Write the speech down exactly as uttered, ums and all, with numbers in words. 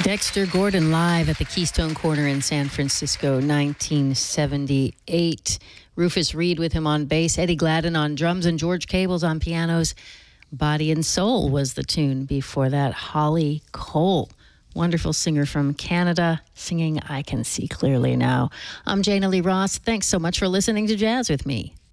Dexter Gordon live at the Keystone Corner in San Francisco, nineteen seventy-eight. Rufus Reid with him on bass, Eddie Gladden on drums, and George Cables on pianos. Body and Soul was the tune before that. Holly Cole, wonderful singer from Canada, singing I Can See Clearly Now. I'm Jana Lee Ross. Thanks so much for listening to Jazz with me.